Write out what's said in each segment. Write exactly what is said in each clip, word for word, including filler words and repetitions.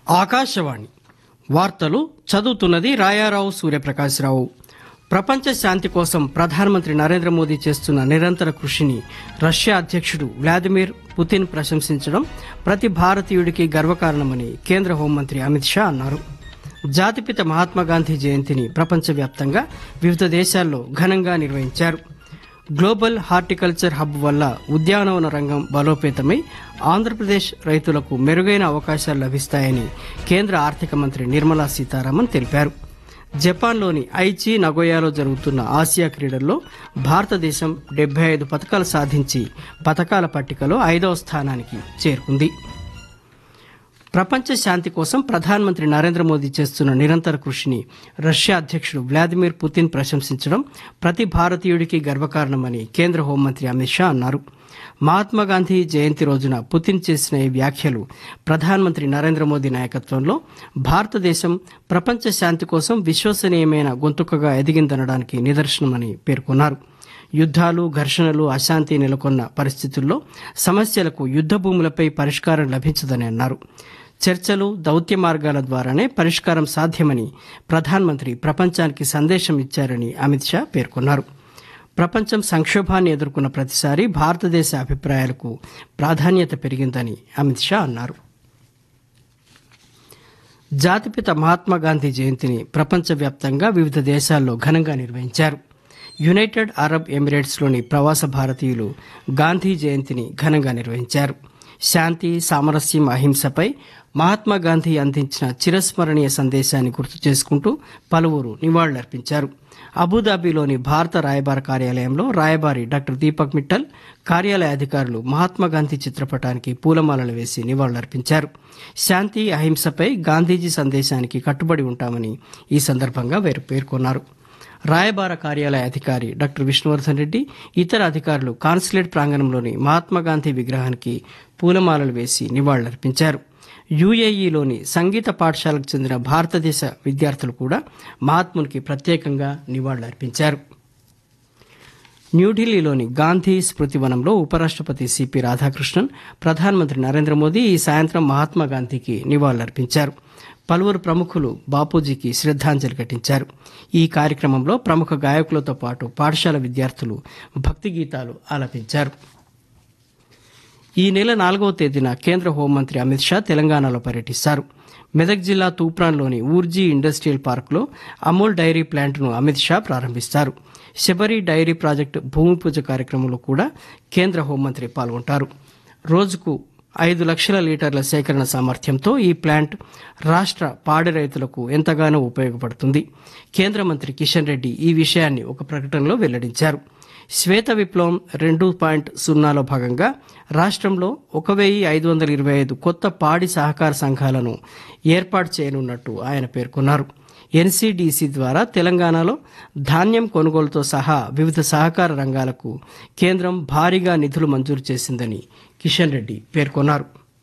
ఆకాశవాణి వార్తలు చదువుతున్నది రాయారావు సూర్యప్రకాశ్రావు. ప్రపంచ శాంతి కోసం ప్రధానమంత్రి నరేంద్ర మోదీ చేస్తున్న నిరంతర కృషిని రష్యా అధ్యక్షుడు వ్లాదిమిర్ పుతిన్ ప్రశంసించడం ప్రతి భారతీయుడికి గర్వకారణమని కేంద్ర హోంమంత్రి అమిత్ షా అన్నారు. జాతిపిత మహాత్మాగాంధీ జయంతిని ప్రపంచవ్యాప్తంగా వివిధ దేశాల్లో ఘనంగా నిర్వహించారు. గ్లోబల్ హార్టికల్చర్ హబ్ వల్ల ఉద్యానవన రంగం బలోపేతమై ఆంధ్రప్రదేశ్ రైతులకు మెరుగైన అవకాశాలు లభిస్తాయని కేంద్ర ఆర్థిక మంత్రి నిర్మలా సీతారామన్ తెలిపారు. జపాన్లోని ఐచి నగోయాలో జరుగుతున్న ఆసియా క్రీడల్లో భారతదేశం డెబ్బై ఐదు పతకాలు సాధించి పతకాల పట్టికలో ఐదవ స్థానానికి చేరుకుంది. ప్రపంచ శాంతి కోసం ప్రధానమంత్రి నరేంద్ర మోదీ చేస్తున్న నిరంతర కృషిని రష్యా అధ్యక్షుడు వ్లాదిమిర్ పుతిన్ ప్రశంసించడం ప్రతి భారతీయుడికి గర్వకారణమని కేంద్ర హోంమంత్రి అమిత్ షా అన్నారు. మహాత్మాగాంధీ జయంతి రోజున పుతిన్ చేసిన ఈ వ్యాఖ్యలు ప్రధానమంత్రి నరేంద్ర మోదీ నాయకత్వంలో భారతదేశం ప్రపంచ శాంతి కోసం విశ్వసనీయమైన గొంతుకగా ఎదిగిందనడానికి నిదర్శనమని పేర్కొన్నారు. యుద్ధాలు, ఘర్షణలు, అశాంతి నెలకొన్న పరిస్థితుల్లో సమస్యలకు యుద్ధ భూములపై పరిష్కారం లభించదని అన్నారు. చర్చలు, దౌత్య మార్గాల ద్వారానే పరిష్కారం సాధ్యమని ప్రధానమంత్రి ప్రపంచానికి సందేశం ఇచ్చారని అమిత్ షా పేర్కొన్నారు. ప్రపంచం సంక్షోభాన్ని ఎదుర్కొన్న ప్రతిసారి భారతదేశ అభిప్రాయాలకు ప్రాధాన్యత పెరిగిందని అమిత్ షా అన్నారు. జాతిపిత మహాత్మాగాంధీ జయంతిని ప్రపంచవ్యాప్తంగా వివిధ దేశాల్లో ఘనంగా నిర్వహించారు. యునైటెడ్ అరబ్ ఎమిరేట్స్లోని ప్రవాస భారతీయులు గాంధీ జయంతిని ఘనంగా నిర్వహించారు. శాంతి, సామరస్యం, అహింసపై మహాత్మాగాంధీ అందించిన చిరస్మరణీయ సందేశాన్ని గుర్తు చేసుకుంటూ పలువురు నివాళులర్పించారు. అబుదాబిలోని భారత రాయబార కార్యాలయంలో రాయబారి డాక్టర్ దీపక్ మిట్టల్, కార్యాలయ అధికారులు మహాత్మాగాంధీ చిత్రపటానికి పూలమాలలు వేసి నివాళులర్పించారు. శాంతి, అహింసపై గాంధీజీ సందేశానికి కట్టుబడి ఉంటామని ఈ సందర్భంగా వారు పేర్కొన్నారు. రాయబార కార్యాలయ అధికారి డాక్టర్ విష్ణువర్ధన్ రెడ్డి, ఇతర అధికారులు కాన్సులేట్ ప్రాంగణంలోని మహాత్మాగాంధీ విగ్రహానికి పూలమాలలు వేసి నివాళులర్పించారు. యుఏఈలోని సంగీత పాఠశాలకు చెందిన భారతదేశ విద్యార్థులు కూడా మహాత్మునికి ప్రత్యేకంగా నివాళులర్పించారు. న్యూఢిల్లీలోని గాంధీ స్మృతివనంలో ఉపరాష్ట్రపతి సిపి రాధాకృష్ణన్, ప్రధానమంత్రి నరేంద్ర మోదీ ఈ సాయంత్రం మహాత్మాగాంధీకి నివాళులర్పించారు. పలువురు ప్రముఖులు బాపూజీకి శ్రద్ధాంజలి ఘటించారు. ఈ కార్యక్రమంలో ప్రముఖ గాయకులతో పాటు పాఠశాల విద్యార్థులు భక్తి గీతాలు ఆలపించారు. ఈ నెల నాలుగవ తేదీన కేంద్ర హోంమంత్రి అమిత్ షా తెలంగాణలో పర్యటిస్తారు. మెదక్ జిల్లా తూప్రాన్లోని ఊర్జీ ఇండస్ట్రియల్ పార్కులో అమూల్ డైరీ ప్లాంట్ను అమిత్ షా ప్రారంభిస్తారు. శబరి డైరీ ప్రాజెక్టు భూమి పూజ కార్యక్రమంలో కూడా కేంద్ర హోంమంత్రి పాల్గొంటారు. రోజుకు ఐదు లక్షల లీటర్ల సేకరణ సామర్థ్యంతో ఈ ప్లాంట్ రాష్ట్ర పాడి రైతులకు ఎంతగానో ఉపయోగపడుతుంది. కేంద్ర మంత్రి కిషన్ రెడ్డి ఈ విషయాన్ని ఒక ప్రకటనలో వెల్లడించారు. శ్వేత విప్లవం రెండు పాయింట్ సున్నాలో భాగంగా రాష్ట్రంలో ఒక వెయ్యి ఐదు వందల ఇరవై ఐదు కొత్త పాడి సహకార సంఘాలను ఏర్పాటు చేయనున్నట్టు ఆయన పేర్కొన్నారు. ఎన్సీడీసీ ద్వారా తెలంగాణలో ధాన్యం కొనుగోలుతో సహా వివిధ సహకార రంగాలకు కేంద్రం భారీగా నిధులు మంజూరు చేసిందని కిషన్ రెడ్డి పేర్కొన్నారు.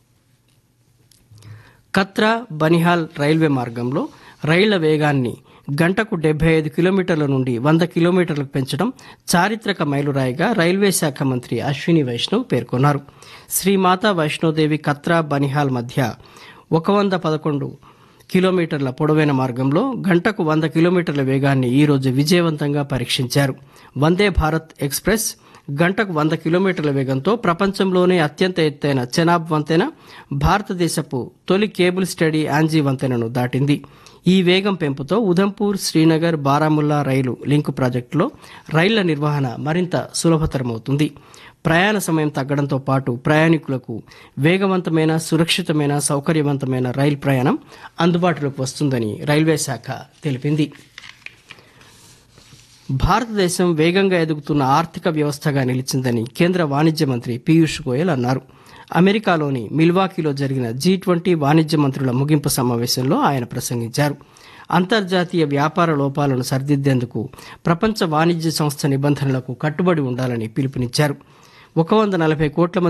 కత్రా బనిహాల్ రైల్వే మార్గంలో రైళ్ల వేగాన్ని గంటకు డెబ్బై ఐదు కిలోమీటర్ల నుండి వంద కిలోమీటర్లకు పెంచడం చారిత్రక మైలురాయిగా రైల్వే శాఖ మంత్రి అశ్విని వైష్ణవ్ పేర్కొన్నారు. శ్రీమాతా వైష్ణోదేవి కత్రా బనిహాల్ మధ్య ఒక వంద పదకొండు కిలోమీటర్ల పొడవైన మార్గంలో గంటకు వంద కిలోమీటర్ల వేగాన్ని ఈరోజు విజయవంతంగా పరీక్షించారు. వందే భారత్ ఎక్స్ప్రెస్ గంటకు వంద కిలోమీటర్ల వేగంతో ప్రపంచంలోనే అత్యంత ఎత్తైన చెనాబ్ వంతెన, భారతదేశపు తొలి కేబుల్ స్టడీ యాంజీ వంతెనను దాటింది. ఈ వేగం పెంపుతో ఉధంపూర్, శ్రీనగర్, బారాముల్లా రైలు లింకు ప్రాజెక్టులో రైళ్ల నిర్వహణ మరింత సులభతరమవుతుంది. ప్రయాణ సమయం తగ్గడంతో పాటు ప్రయాణికులకు వేగవంతమైన, సురక్షితమైన, సౌకర్యవంతమైన రైలు ప్రయాణం అందుబాటులోకి వస్తుందని రైల్వే శాఖ తెలిపింది. భారతదేశం వేగంగా ఎదుగుతున్న ఆర్థిక వ్యవస్థగా నిలిచిందని కేంద్ర వాణిజ్య మంత్రి పీయూష్ గోయల్ అన్నారు. అమెరికాలోని మిల్వాకీలో జరిగిన జీ ట్వంటీ వాణిజ్య మంత్రుల ముగింపు సమావేశంలో ఆయన ప్రసంగించారు. అంతర్జాతీయ వ్యాపార లోపాలను సరిదిద్దేందుకు ప్రపంచ వాణిజ్య సంస్థ నిబంధనలకు కట్టుబడి ఉండాలని పిలుపునిచ్చారు. ఒక వంద నలభై కోట్ల